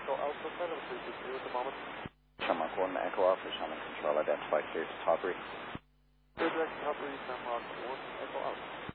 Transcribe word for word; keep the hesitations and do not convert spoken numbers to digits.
Echo Alpha, Final three six zero at the moment. Shamrock one, Echo Alpha, Shannon Control, identify clear to Todbury. Clear direct to Todbury, Shamrock one, Echo Alpha.